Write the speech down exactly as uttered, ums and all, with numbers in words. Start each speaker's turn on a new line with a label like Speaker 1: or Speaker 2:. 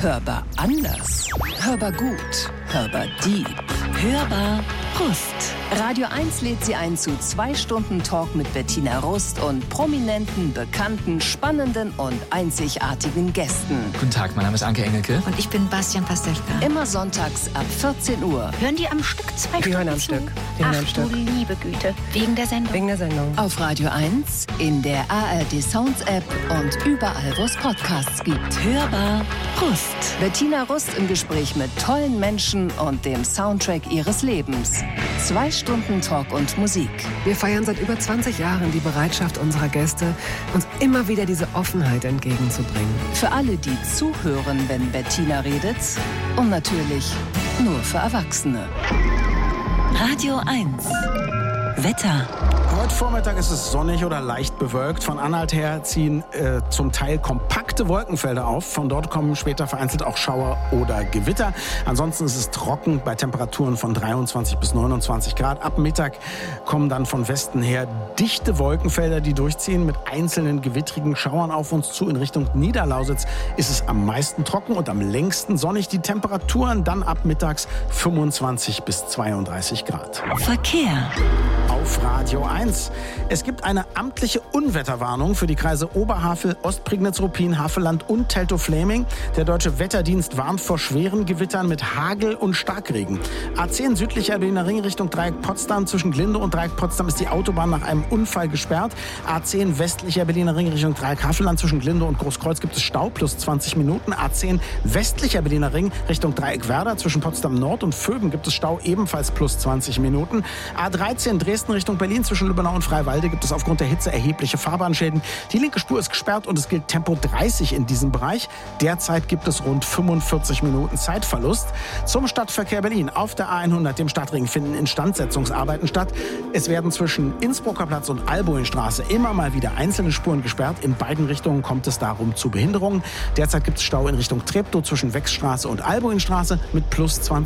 Speaker 1: Hörbar anders. Hörbar gut. Hörbar deep. Hörbar Rust. Radio eins lädt Sie ein zu zwei Stunden Talk mit Bettina Rust und prominenten, bekannten, spannenden und einzigartigen Gästen.
Speaker 2: Guten Tag, mein Name ist Anke Engelke.
Speaker 3: Und ich bin Bastian Pastewka.
Speaker 1: Immer sonntags ab vierzehn Uhr.
Speaker 3: Hören die am Stück zwei
Speaker 4: Die
Speaker 3: Stunden
Speaker 4: hören am
Speaker 3: zu?
Speaker 4: Stück. Die hören
Speaker 3: Ach
Speaker 4: am Stück.
Speaker 3: du liebe Güte. Wegen der Sendung.
Speaker 4: Wegen der Sendung.
Speaker 1: Auf Radio eins, in der A R D Sounds App und überall, wo es Podcasts gibt. Hörbar Rust. Bettina Rust im Gespräch mit tollen Menschen und dem Soundtrack ihres Lebens. Zwei Stunden Talk und Musik.
Speaker 4: Wir feiern seit über zwanzig Jahren die Bereitschaft unserer Gäste, uns immer wieder diese Offenheit entgegenzubringen.
Speaker 1: Für alle, die zuhören, wenn Bettina redet. Und natürlich nur für Erwachsene. Radio eins. Wetter.
Speaker 5: Heute Vormittag ist es sonnig oder leicht bewölkt. Von Anhalt her ziehen äh, zum Teil kompakte Wolkenfelder auf. Von dort kommen später vereinzelt auch Schauer oder Gewitter. Ansonsten ist es trocken bei Temperaturen von dreiundzwanzig bis neunundzwanzig Grad. Ab Mittag kommen dann von Westen her dichte Wolkenfelder, die durchziehen mit einzelnen gewittrigen Schauern auf uns zu. In Richtung Niederlausitz ist es am meisten trocken und am längsten sonnig. Die Temperaturen dann ab mittags fünfundzwanzig bis zweiunddreißig Grad.
Speaker 1: Verkehr.
Speaker 5: Auf Radio eins. Es gibt eine amtliche Unwetterwarnung für die Kreise Oberhavel, Ostprignitz, Ruppin, Havelland und Teltow-Fläming. Der Deutsche Wetterdienst warnt vor schweren Gewittern mit Hagel und Starkregen. A zehn südlicher Berliner Ring Richtung Dreieck Potsdam. Zwischen Glinde und Dreieck Potsdam ist die Autobahn nach einem Unfall gesperrt. A zehn westlicher Berliner Ring Richtung Dreieck Havelland. Zwischen Glinde und Großkreuz gibt es Stau plus zwanzig Minuten. A zehn westlicher Berliner Ring Richtung Dreieck Werder. Zwischen Potsdam Nord und Vögen gibt es Stau ebenfalls plus zwanzig Minuten. A dreizehn Dresden Richtung Berlin. Zwischen Lübbenau und Freiwalde gibt es aufgrund der Hitze erhebliche Fahrbahnschäden. Die linke Spur ist gesperrt und es gilt Tempo dreißig in diesem Bereich. Derzeit gibt es rund fünfundvierzig Minuten Zeitverlust. Zum Stadtverkehr Berlin. Auf der A hundert, dem Stadtring, finden Instandsetzungsarbeiten statt. Es werden zwischen Innsbrucker Platz und Alboinstraße immer mal wieder einzelne Spuren gesperrt. In beiden Richtungen kommt es darum zu Behinderungen. Derzeit gibt es Stau in Richtung Treptow zwischen Wechsstraße und Alboinstraße mit plus zwanzig